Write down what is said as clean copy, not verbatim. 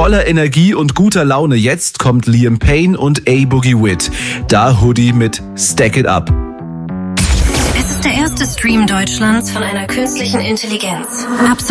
Voller Energie und guter Laune jetzt kommt Liam Payne und A-Boogie Wit. Da Hoodie mit Stack It Up. Es ist der erste Stream Deutschlands von einer künstlichen Intelligenz. Ab